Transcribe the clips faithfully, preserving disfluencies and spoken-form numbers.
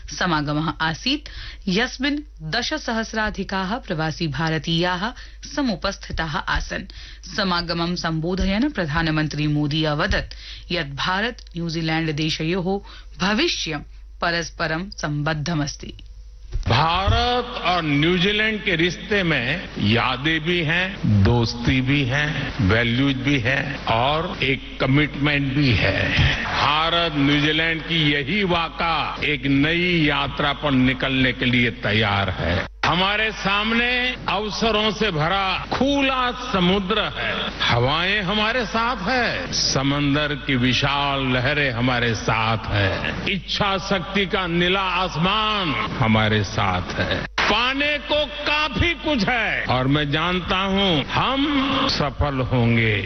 समागमः आसीत् यस्मिन् दशसहस्राधिकाः प्रवासी भारतीयाः समुपस्थिताः आसन्। समागमं सम्बोधयन् प्रधानमन्त्री मोदी अवदत् यत् भारत न्यूजीलैंड देशयोः भविष्यं परस्परं सम्बद्धमस्ति। भारत और न्यूजीलैंड के रिश्ते में यादें भी हैं, दोस्ती भी है, वैल्यूज भी है और एक कमिटमेंट भी है। भारत न्यूजीलैंड की यही वाका एक नई यात्रा पर निकलने के लिए तैयार है। हमारे सामने अवसरों से भरा खुला समुद्र है, हवाएं हमारे साथ है, समंदर की विशाल लहरें हमारे साथ है, इच्छा शक्ति का नीला आसमान हमारे साथ है। पाने को काफी कुछ है और मैं जानता हूं हम सफल होंगे।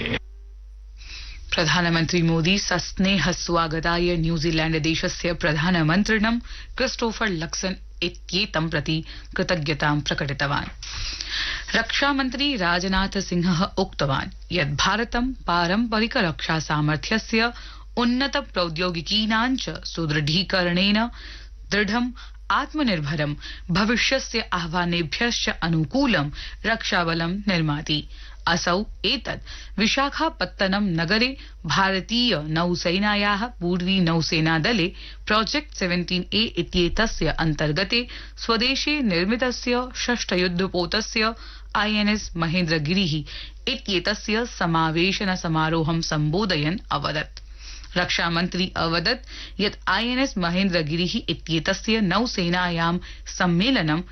प्रधानमन्त्री मोदी सस्नेह स्वागताय न्यूजीलैंड देशस्य प्रधानमन्त्रिणं क्रिस्टोफर लक्सन इत्येतं प्रति कृतज्ञतां प्रकटितवान्। रक्षामन्त्री राजनाथ सिंहः उक्तवान् यत् भारतं पारम्परिक रक्षा सामर्थ्यस्य उन्नत प्रौद्योगिकीनां च सुदृढीकरणेन दृढम् आत्मनिर्भरं भविष्यस्य आह्वानेभ्यश्च अनुकूलं रक्षाबलं निर्माति। असौ एतत् विशाखापत्तनम नगरे भारतीय नौसेनायाः पूर्वी नौसेनादले प्रोजेक्ट सेवेंटीन ए इत्येतस्य अन्तर्गते स्वदेशे निर्मितस्य षष्ठयुद्धपोतस्य आईएनएस महेन्द्रगिरिः इत्येतस्य समावेशन समारोहं सम्बोधयन् अवदत्। रक्षामन्त्री अवदत् यत् आईएनएस महेन्द्रगिरिः इत्येतस्य नौसेनायां सम्मेलनं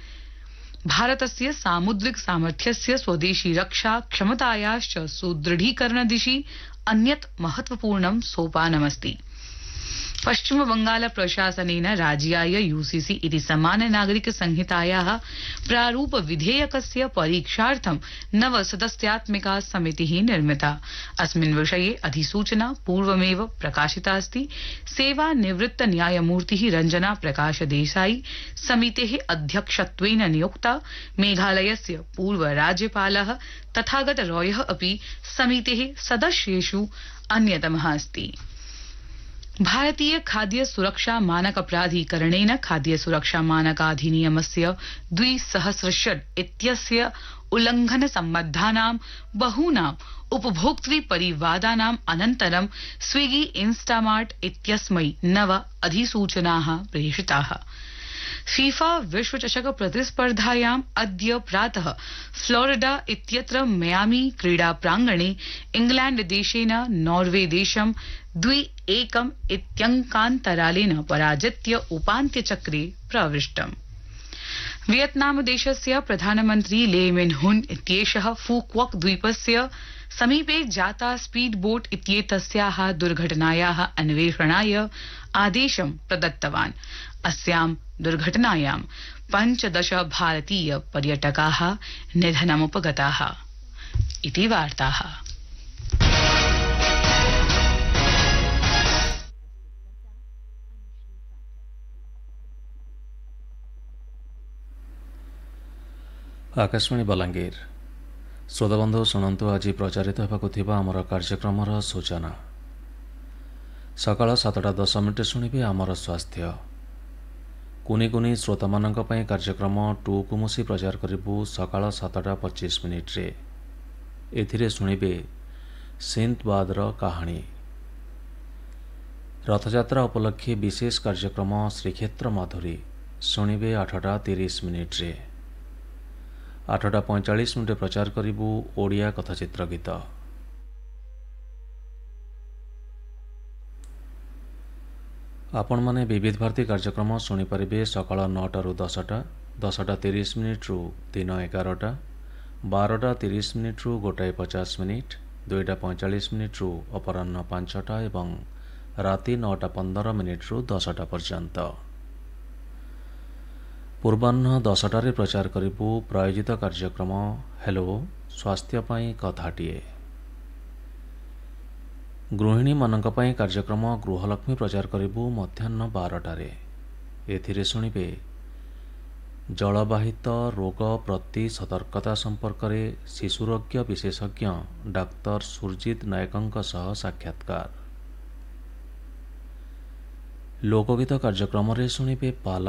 भारतस्य सामुद्रिक सामर्थ्यस्य स्वदेशी रक्षा क्षमतायाश्च सुदृढीकरण दिशि अन्यत् महत्वपूर्णं सोपानमस्ति। पश्चिम बंगाल प्रशासनेन राज्याय यूसीसी इति समान नागरिक संहितायाः प्रारूप विधेयकस्य परीक्षार्थं नव सदस्यात्मिका समितिः निर्मिता। अस्मिन् विषये अधिसूचना पूर्वमेव प्रकाशिता अस्ति। सेवानिवृत्त न्यायमूर्तिः रंजना प्रकाश देसाई समितेः अध्यक्षत्वेन नियुक्ता। मेघालयस्य पूर्व राज्यपालः तथागत रॉयः अपि समितेः सदस्येषु अन्यतमः अस्ति। भारतीय खाद्य सुरक्षा मानक प्राधिकरणेन खाद्य सुरक्षा मानकाधिनियमस्य द्विसहस्रषट् इत्यस्य उल्लंघन सम्बद्धानां बहूनां उपभोक्तृ परिवादानां अनन्तरं स्विगी इंस्टामार्ट इत्यस्मै नव अधिसूचनाः प्रेषिताः। फीफा विश्वचषक प्रतिस्पर्धायाम् अद्य प्रातः फ्लोरिडा इत्यत्र मियामी क्रीडा प्रांगणे इंग्लैंड देशेन नॉर्वे देशं द्वि एकम् इत्यंकान्तरालेन पराजित्य उपान्त्यचक्रे प्रविष्टम्। वियतनाम देशस्य प्रधानमन्त्री ले मिन हुन इत्येषः फूक्वक द्वीपस्य समीपे जाता स्पीड बोट इत्येतस्याः दुर्घटनायाः अन्वेषणाय आदेशं प्रदत्तवान्। अस्यां दुर्घटनायां पञ्चदश भारतीय पर्यटकाः निधनमुपगताः इति वार्ताः। आकाशवाणी बलांगीर श्रोताबंधु शुणु आज प्रचारित होगा आमर कार्यक्रम सूचना। सकाळ सातटा दस मिनिट शुणिबे आमर स्वास्थ्य। कुनी कुनी श्रोता मानक पई कार्यक्रम टू कुमुसी प्रचार करिबु सकाळ सातटा पच्चीस मिनिट रे। एथिरे शुणिबे सिंधबादर कहानी। रथयात्रा उपलक्षे विशेष कार्यक्रम श्रीक्षेत्र माधुरी शुणिबे आठटा तीस मिनिट रे। आठटा पैंतालीस मिनिट प्रचार करिबु ओडिया कथाचित्र गीत। आपण माने विविध भारती कार्यक्रम शुणिपारे सकाळ नौटारू दसटा दसटा तीस मिनिट रु दिन एगारटा बारटा तीस मिनिट रु गोटाए पचास मिनिट दुईटा पैंतालीस मिनिट रु अपराह्न पांचटा एवं राति नौटा पंदर मिनिट रु दसटा पर्यंत। पूर्वाह्न दसटारे प्रचार करिबु प्रायोजित कार्यक्रम हेलो स्वास्थ्य पाई कथाटिए। गृहिणी मानक पाई कार्यक्रम गृहलक्ष्मी प्रचार करिबु मध्याह्न बारटारे। एथिरे शुणिबे जलबाहित रोग प्रति सतर्कता संपर्क में शिशुरोग्य विशेषज्ञ डाक्तर सुरजित नायकंक सह साक्षात्कार। लोकगीत कार्यक्रम शुणिबे पाला